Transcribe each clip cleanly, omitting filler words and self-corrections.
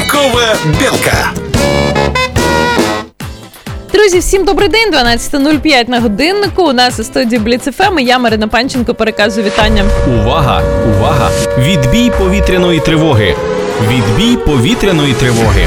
Ранкова білка. Друзі, всім добрий день, 12:05 на годиннику. У нас у студії Бліц ФМ, і я, Марина Панченко, переказую вітання. Увага! Увага! Відбій повітряної тривоги! Відбій повітряної тривоги!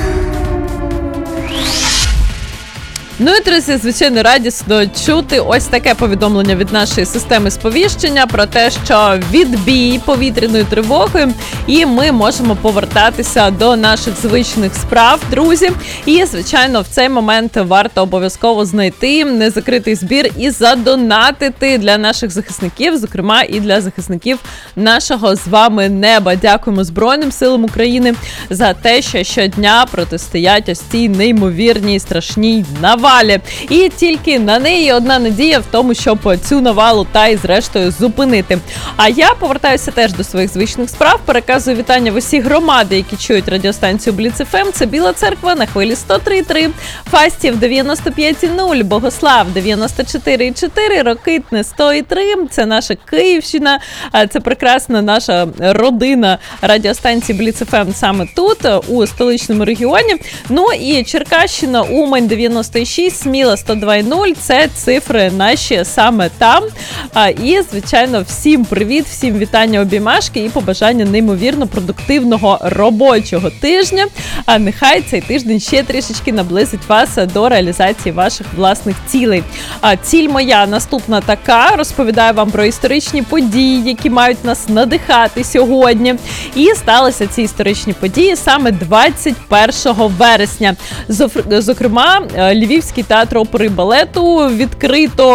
Ну і, друзі, звичайно, радісно чути ось таке повідомлення від нашої системи сповіщення про те, що відбій повітряної тривоги, і ми можемо повертатися до наших звичних справ, друзі. І, звичайно, в цей момент варто обов'язково знайти незакритий збір і задонатити для наших захисників, зокрема і для захисників нашого з вами неба. Дякуємо Збройним силам України за те, що щодня протистоять ось цій неймовірній страшній навалі. І тільки на неї одна надія в тому, щоб цю навалу та й зрештою зупинити. А я повертаюся теж до своїх звичних справ, переказую вітання в усі громади, які чують радіостанцію Бліц ФМ. Це Біла Церква на хвилі 103,3, Фастів 95,0, Богослав 94,4, Рокитне 100,3, це наша Київщина, це прекрасна наша родина радіостанції Бліц ФМ саме тут, у столичному регіоні. Ну і Черкащина, Умань 96, Сміла 102,0, це цифри наші саме там. І, звичайно, всім привіт, всім вітання, обіймашки і побажання неймовірно продуктивного робочого тижня. А нехай цей тиждень ще трішечки наблизить вас до реалізації ваших власних цілей. Ціль моя наступна така, розповідаю вам про історичні події, які мають нас надихати сьогодні. І сталися ці історичні події саме 21 вересня. Зокрема, Львівський театр опери і балету відкрито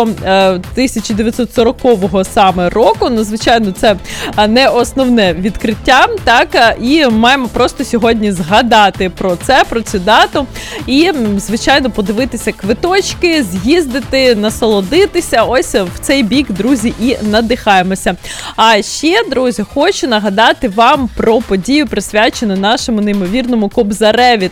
1940-го саме року. Ну, звичайно, це не основне відкриття, так, і маємо просто сьогодні згадати про це, про цю дату, і, звичайно, подивитися квиточки, з'їздити, насолодитися, ось в цей бік, друзі, і надихаємося. А ще, друзі, хочу нагадати вам про подію, присвячену нашому неймовірному Кобзареві.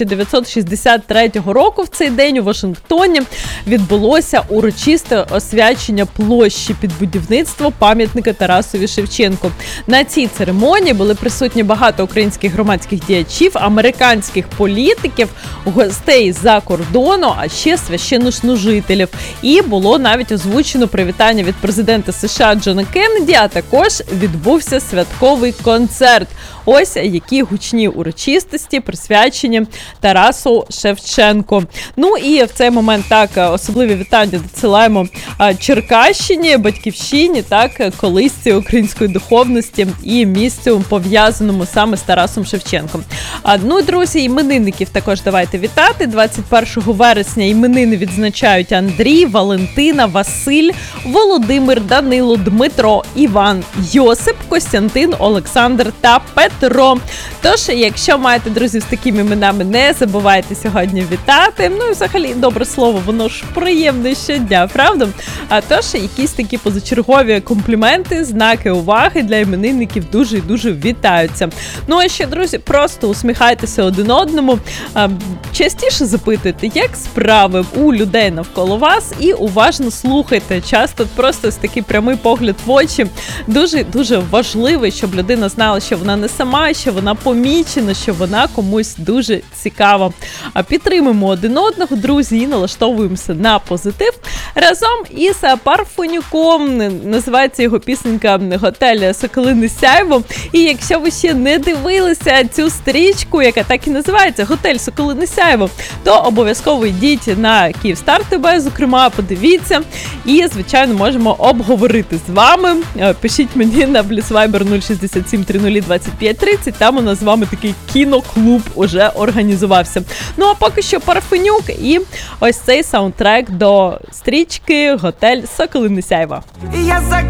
1963 року в цей день у Вашингтоні відбулося урочисте освячення площі під будівництво пам'ятника Тарасові Шевченку. На цій церемонії були присутні багато українських громадських діячів, американських політиків, гостей з-за кордону, а ще священнослужителів. І було навіть озвучено привітання від президента США Джона Кеннеді, а також відбувся святковий концерт. Ось які гучні урочистості присвячені Тарасу Шевченку. Ну і в цей момент так особливі вітання досилаємо Черкащині, батьківщині, так, колисці української духовності і місцю, пов'язаному саме з Тарасом Шевченком. Ну, друзі, іменинників також давайте вітати. 21 вересня іменини відзначають Андрій, Валентина, Василь, Володимир, Данило, Дмитро, Іван, Йосип, Костянтин, Олександр та Петро. Тож, якщо маєте друзів з такими іменами, не забувайте сьогодні вітати. Ну і взагалі, добре слово, воно ж приємне щодня, правда? А тож, якісь такі позачергові компліменти, знаки уваги для іменинників дуже і дуже вітаються. Ну а ще, друзі, просто усміхайтеся один одному, частіше запитуйте, як справи у людей навколо вас, і уважно слухайте. Часто просто такий прямий погляд в очі дуже важливий, щоб людина знала, що вона не сама, що вона помічена, що вона комусь дуже цікава. Підтримуємо один одного, друзі, і налаштовуємося на позитив. Разом із Парфенюком, називається його пісенька «Готель Соколине Сяйво». І якщо ви ще не дивилися цю стрічку, яка так і називається «Готель Соколине Сяйво», то обов'язково йдіть на Київстар ТБ, зокрема, подивіться. І, звичайно, можемо обговорити з вами. Пишіть мені на Blitzviber 067 30 25 30, там у нас з вами такий кіноклуб уже організувався. Ну а поки що Парфенюк і ось цей саундтрек до стрічки «Готель Соколине Сяйво».